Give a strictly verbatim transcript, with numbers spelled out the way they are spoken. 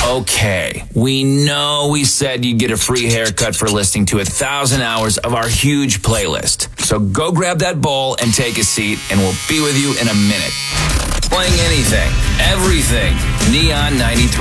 Okay, we know we said you'd get a free haircut for listening to a thousand hours of our huge playlist. So go grab that bowl and take a seat, and we'll be with you in a minute. Playing anything, everything, Neon ninety-three.